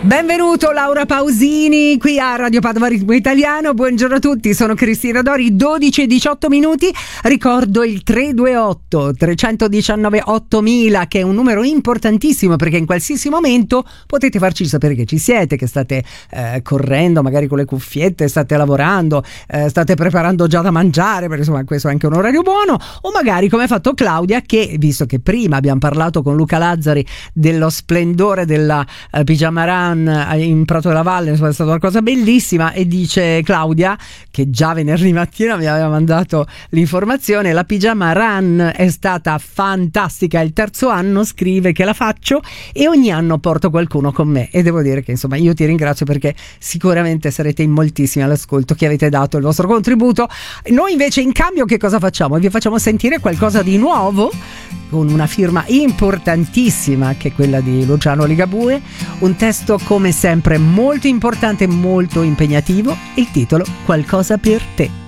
Benvenuto Laura Pausini qui a Radio Padova Ritmo Italiano. Buongiorno a tutti, sono Cristina Dori. 12:18 minuti. Ricordo il 328 319 8000, che è un numero importantissimo, perché in qualsiasi momento potete farci sapere che ci siete, che state correndo magari con le cuffiette, state lavorando, state preparando già da mangiare, perché insomma questo è anche un orario buono, o magari come ha fatto Claudia, che visto che prima abbiamo parlato con Luca Lazzari dello splendore della Pigiama Run in Prato della Valle, insomma è stata una cosa bellissima, e dice Claudia che già venerdì mattina mi aveva mandato l'informazione: la Pigiama Run è stata fantastica, il terzo anno scrive che la faccio e ogni anno porto qualcuno con me, e devo dire che insomma io ti ringrazio, perché sicuramente sarete in moltissimi all'ascolto che avete dato il vostro contributo. Noi invece in cambio che cosa facciamo? Vi facciamo sentire qualcosa di nuovo con una firma importantissima che è quella di Luciano Ligabue, un testo come sempre molto importante, molto impegnativo, il titolo Qualcosa per te.